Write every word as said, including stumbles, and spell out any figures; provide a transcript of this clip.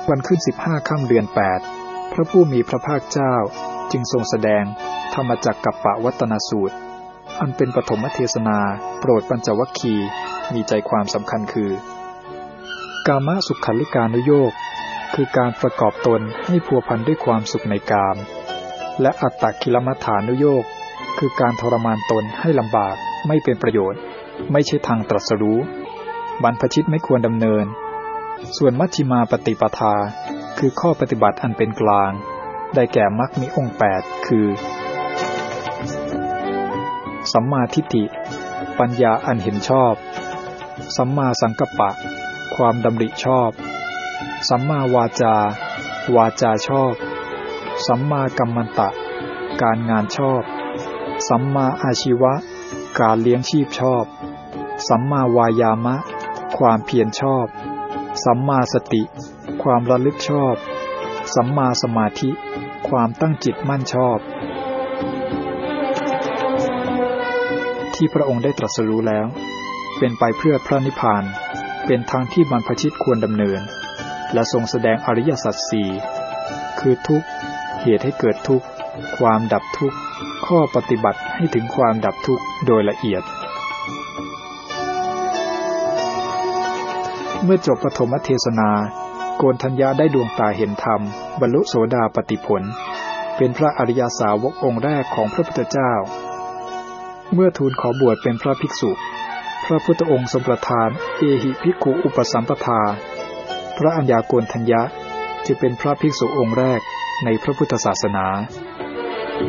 วันขึ้นสิบห้าค่ำเดือนแปดพระผู้มีพระภาคเจ้าจึงทรงแสดงธรรมจักกัปปวัตตนสูตรอันเป็นปฐมเทศนาโปรดปัญจวัคคีย์มีใจความสำคัญคือกามสุขัลลิกานุโยคคือการประกอบตนให้พัวพันด้วยความสุขในกามและอัตตคิลมัฏฐานุโยคคือการทรมานตนให้ลำบากไม่เป็นประโยชน์ไม่ใช่ทางตรัสรู้บรรพชิตไม่ควรดำเนินส่วนมัชฌิมาปฏิปทาคือข้อปฏิบัติอันเป็นกลางได้แก่มรรคมีองค์แปดคือสัมมาทิฏฐิปัญญาอันเห็นชอบสัมมาสังกัปปะความดำริชอบสัมมาวาจาวาจาชอบสัมมากัมมันตะการงานชอบสัมมาอาชีวะการเลี้ยงชีพชอบสัมมาวายามะความเพียรชอบสัมมาสติความระลึกชอบสัมมาสมาธิความตั้งจิตมั่นชอบที่พระองค์ได้ตรัสรู้แล้วเป็นไปเพื่อพระนิพพานเป็นทางที่บรรพชิตควรดำเนินและทรงแสดงอริยสัจสี่คือทุกข์เหตุให้เกิดทุกข์ความดับทุกข์ข้อปฏิบัติให้ถึงความดับทุกข์โดยละเอียดเมื่อจบปฐมเทศนาโกณฑัญญะได้ดวงตาเห็นธรรมบรรลุโสดาปัตติผลเป็นพระอริยสาวกองค์แรกของพระพุทธเจ้าเมื่อทูลขอบวชเป็นพระภิกษุพระพุทธองค์ทรงประทานเอหิภิกขุอุปสัมปทาพระอัญญาโกณฑัญญะจึงเป็นพระภิกษุองค์แรกในพระพุทธศาสนา